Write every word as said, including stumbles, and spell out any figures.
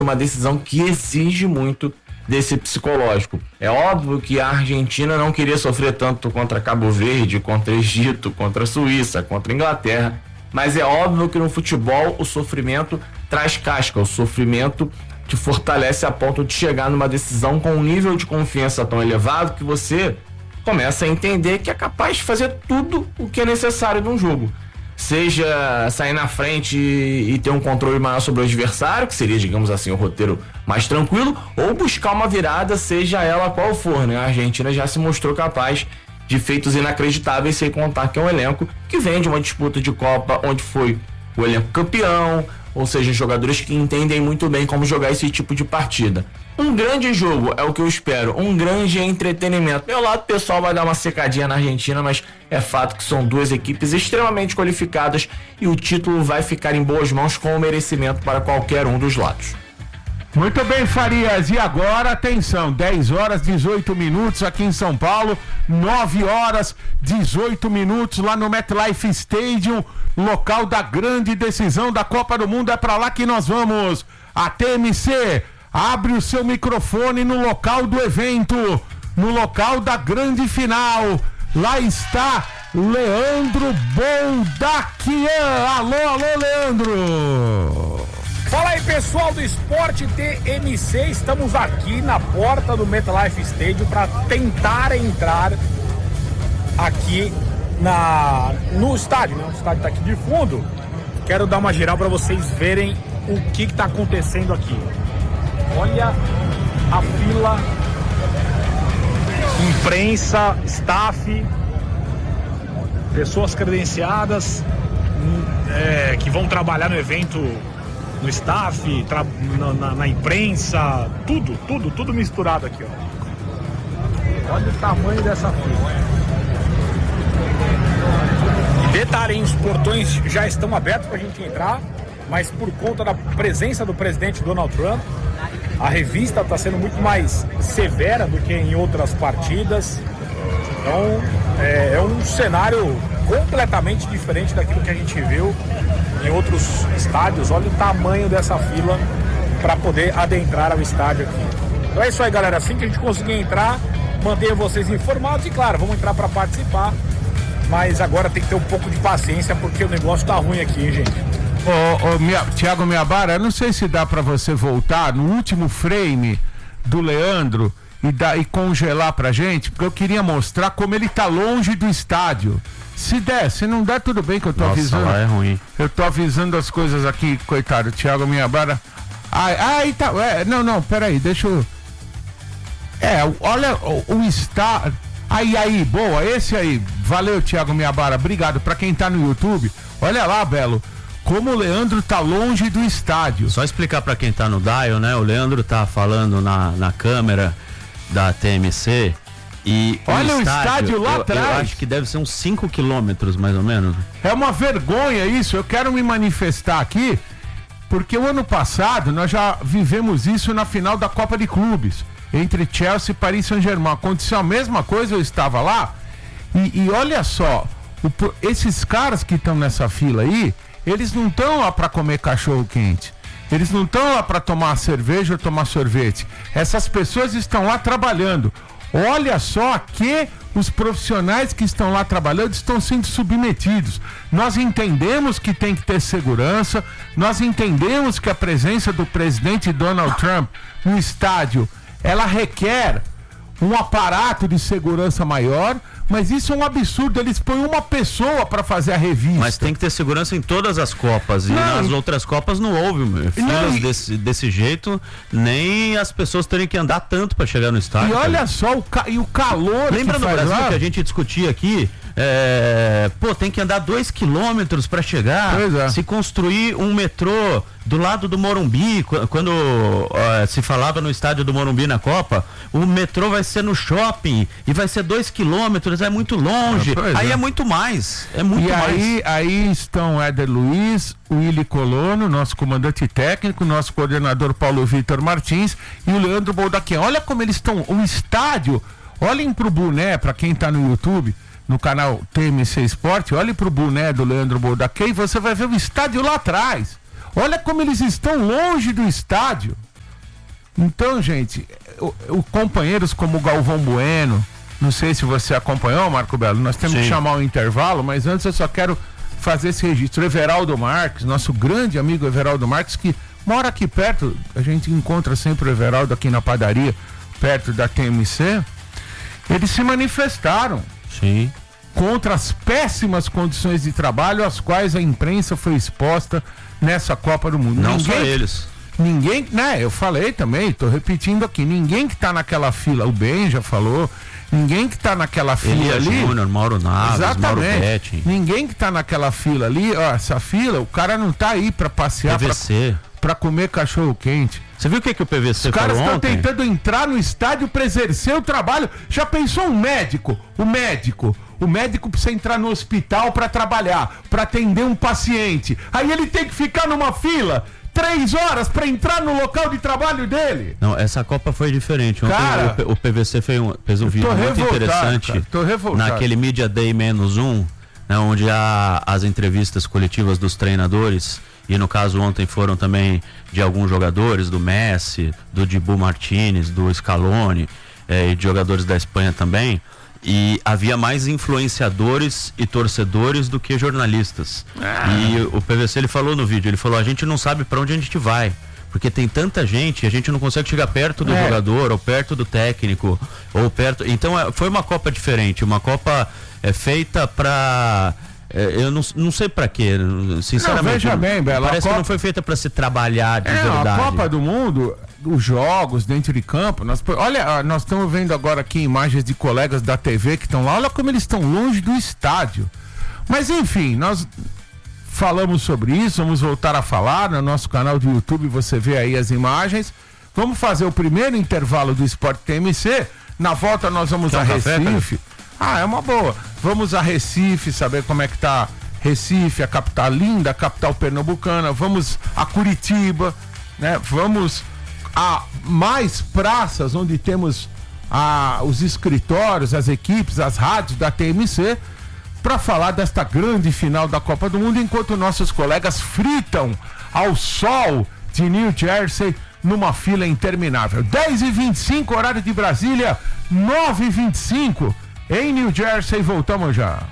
uma decisão que exige muito desse psicológico. É óbvio que a Argentina não queria sofrer tanto contra Cabo Verde, contra Egito, contra a Suíça, contra a Inglaterra, mas é óbvio que no futebol o sofrimento traz casca, o sofrimento te fortalece a ponto de chegar numa decisão com um nível de confiança tão elevado que você começa a entender que é capaz de fazer tudo o que é necessário num jogo. Seja sair na frente e ter um controle maior sobre o adversário, que seria, digamos assim, o roteiro mais tranquilo, ou buscar uma virada, seja ela qual for, né? A Argentina já se mostrou capaz de feitos inacreditáveis, sem contar que é um elenco que vem de uma disputa de Copa, onde foi o elenco campeão, ou seja, jogadores que entendem muito bem como jogar esse tipo de partida. Um grande jogo é o que eu espero, um grande entretenimento. Meu lado pessoal vai dar uma secadinha na Argentina, mas é fato que são duas equipes extremamente qualificadas e o título vai ficar em boas mãos com o merecimento para qualquer um dos lados. Muito bem, Farias, e agora, atenção, dez horas, dezoito minutos aqui em São Paulo, nove horas, dezoito minutos lá no MetLife Stadium, local da grande decisão da Copa do Mundo, é pra lá que nós vamos. A T M C abre o seu microfone no local do evento, no local da grande final, lá está Leandro Boldaquian. Alô, alô, Leandro! Fala aí, pessoal do Esporte T M C, estamos aqui na porta do MetLife Stadium para tentar entrar aqui na, no estádio, né? O estádio está aqui de fundo. Quero dar uma geral para vocês verem o que está acontecendo aqui. Olha a fila, imprensa, staff, pessoas credenciadas é, que vão trabalhar no evento, no staff, tra- na, na, na imprensa, tudo, tudo, tudo misturado aqui, ó. Olha o tamanho dessa fila. Detalhe, hein, os portões já estão abertos para a gente entrar, mas por conta da presença do presidente Donald Trump, a revista está sendo muito mais severa do que em outras partidas. Então é, é um cenário completamente diferente daquilo que a gente viu em outros estádios. Olha o tamanho dessa fila para poder adentrar ao estádio aqui. Então é isso aí, galera. Assim que a gente conseguir entrar, mantenha vocês informados e, claro, vamos entrar para participar. Mas agora tem que ter um pouco de paciência porque o negócio tá ruim aqui, hein, gente? Ô, ô, Mia, Thiago Miabara, eu não sei se dá pra você voltar no último frame do Leandro e, dar, e congelar pra gente, porque eu queria mostrar como ele tá longe do estádio. Se der, se não der, tudo bem que eu tô Nossa, avisando. lá é ruim. Eu tô avisando as coisas aqui, coitado, Thiago Miabara. Ai, ai, tá, é, não, não, peraí, deixa eu... É, olha o, o estádio... Aí, aí, boa, esse aí. Valeu, Thiago Miabara, obrigado. Pra quem tá no YouTube, olha lá, Belo, como o Leandro tá longe do estádio. Só explicar pra quem tá no dial, né? O Leandro tá falando na, na câmera da T M C e olha o estádio, o estádio lá eu, atrás. Eu acho que deve ser uns cinco quilômetros, mais ou menos. É uma vergonha isso. Eu quero me manifestar aqui, porque o ano passado nós já vivemos isso na final da Copa de Clubes, entre Chelsea e Paris Saint-Germain. Aconteceu a mesma coisa, eu estava lá, e, e olha só, o, esses caras que estão nessa fila aí, eles não estão lá para comer cachorro quente, eles não estão lá para tomar cerveja ou tomar sorvete. Essas pessoas estão lá trabalhando. Olha só que os profissionais que estão lá trabalhando estão sendo submetidos. Nós entendemos que tem que ter segurança, nós entendemos que a presença do presidente Donald Trump no estádio, ela requer um aparato de segurança maior, mas isso é um absurdo. Eles põem uma pessoa para fazer a revista. Mas tem que ter segurança em todas as Copas. E não, nas e... outras Copas não houve, meu. Filas não, e... desse, desse jeito, nem as pessoas terem que andar tanto para chegar no estádio. E olha cara. só, o, ca... e o calor. Lembra que no faz Brasil lá? que a gente discutia aqui? É, pô, tem que andar dois quilômetros para chegar. É. Se construir um metrô do lado do Morumbi, quando uh, se falava no estádio do Morumbi na Copa, o metrô vai ser no shopping e vai ser dois quilômetros, é muito longe. Ah, aí é. é muito mais, é muito e mais. aí, aí estão Éder Luiz, o Willy Colono, nosso comandante técnico, nosso coordenador Paulo Vitor Martins e o Leandro Boldaquian. Olha como eles estão, o estádio, olhem pro boné, para quem tá no YouTube, no canal T M C Esporte, olhe pro boné do Leandro Boldaquian e você vai ver o estádio lá atrás. Olha como eles estão longe do estádio. Então, gente, o, o companheiros como o Galvão Bueno, não sei se você acompanhou, Marco Belo, nós temos Sim. que chamar o intervalo, mas antes eu só quero fazer esse registro. O Everaldo Marques, nosso grande amigo Everaldo Marques, que mora aqui perto, a gente encontra sempre o Everaldo aqui na padaria, perto da T M C, eles se manifestaram Sim. contra as péssimas condições de trabalho às quais a imprensa foi exposta nessa Copa do Mundo. Não ninguém, só eles. Ninguém, né, eu falei também, tô repetindo aqui, ninguém que tá naquela fila, o Ben já falou, ninguém que tá naquela fila Elia ali... Júnior, Mauro Naves, exatamente, Mauro Betti. Ninguém que tá naquela fila ali, ó, essa fila, o cara não tá aí pra passear, P V C. Pra, pra comer cachorro quente. Você viu o que, que o P V C Os falou caras estão ontem? tentando entrar no estádio pra exercer o trabalho. Já pensou um médico? O médico. O médico precisa entrar no hospital pra trabalhar, pra atender um paciente. Aí ele tem que ficar numa fila três horas pra entrar no local de trabalho dele. Não, essa Copa foi diferente. Ontem cara, o, o P V C fez um, fez um vídeo muito interessante. Cara, tô revoltado. Naquele Media Day menos um, né, onde há as entrevistas coletivas dos treinadores. E no caso ontem foram também de alguns jogadores, do Messi, do Dibu Martínez, do Scaloni, eh, e de jogadores da Espanha também. E havia mais influenciadores e torcedores do que jornalistas. Ah. E o P V C ele falou no vídeo, ele falou, a gente não sabe para onde a gente vai, porque tem tanta gente, a gente não consegue chegar perto do é. jogador, ou perto do técnico, ou perto... Então é, foi uma Copa diferente, uma Copa é, feita para... É, eu não, não sei pra quê, sinceramente. Não, veja bem, Bela. Parece Copa... que não foi feita pra se trabalhar de é, verdade. A Copa do Mundo, os jogos dentro de campo, nós, olha, nós estamos vendo agora aqui imagens de colegas da T V que estão lá, olha como eles estão longe do estádio. Mas enfim, nós falamos sobre isso, vamos voltar a falar no nosso canal do YouTube, você vê aí as imagens. Vamos fazer o primeiro intervalo do Sport T M C. Na volta nós vamos a Recife. Ah, é uma boa. Vamos a Recife, saber como é que tá Recife, a capital linda, a capital pernambucana. Vamos a Curitiba, né? Vamos a mais praças onde temos a, os escritórios, as equipes, as rádios da T M C, para falar desta grande final da Copa do Mundo, enquanto nossos colegas fritam ao sol de New Jersey numa fila interminável. dez e vinte e cinco, horário de Brasília, nove e vinte e cinco em New Jersey, voltamos já.